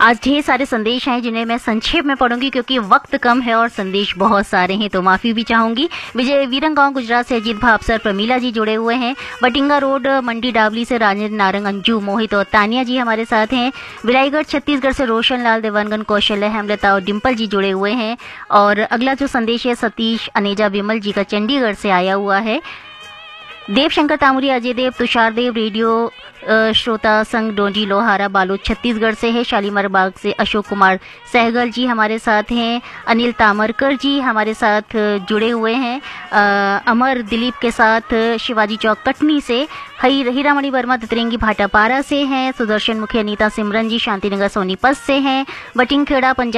आज ढेर सारे संदेश हैं जिन्हें मैं संक्षेप में पढ़ूंगी क्योंकि वक्त कम है और संदेश बहुत सारे हैं, तो माफी भी चाहूंगी। विजय वीरंगांव गुजरात से अजीत भावसर प्रमीला जी जुड़े हुए हैं। बटिंगा रोड मंडी डावली से राजेंद्र नारंग अंजू मोहित और तानिया जी हमारे साथ हैं। विलाईगढ़ छत्तीसगढ़ से रोशन लाल देवानगन कौशल्य हेमलता और डिम्पल जी जुड़े हुए हैं। और अगला जो संदेश है सतीश अनेजा विमल जी का चंडीगढ़ से आया हुआ है। देवशंकर तामुरी, अजय देव, तुषार देव, रेडियो श्रोता संघ डोंडी लोहारा बालोद छत्तीसगढ़ से है। शालीमार बाग से अशोक कुमार सहगल जी हमारे साथ हैं। अनिल तामरकर जी हमारे साथ जुड़े हुए हैं। अमर दिलीप के साथ शिवाजी चौक कटनी से। हीरामणि वर्मा तितरेंगी भाटापारा से हैं। सुदर्शन मुखी अनीता सिमरन जी शांतिनगर सोनीपत से हैं। बटिंगखेड़ा पंजाब